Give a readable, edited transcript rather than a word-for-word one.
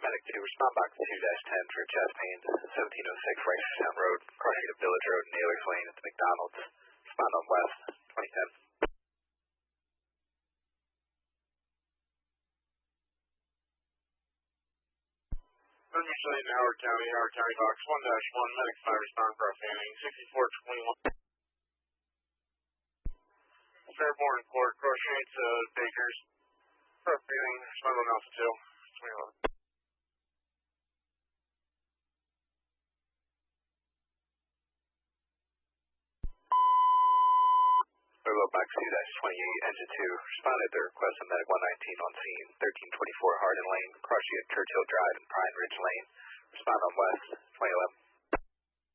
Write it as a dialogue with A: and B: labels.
A: Medic 2, respond box 2-10 for chest pains, 1706 Reisterstown Road, crossing of Village Road, Naylor's Lane at the McDonald's. Respond on West, 2010.
B: Usually in Howard County box 1-1, Medic 5, respond for outstanding, 6421. Fairborn Court, crossing to Bakers, for outstanding, respond on Alpha 2, 2011.
A: Overload box 2-28, engine 2, responded to the request of Medic 119 on scene, 1324 Hardin Lane, crossing at Churchill Drive and Pine Ridge Lane. Respond on West, 2011.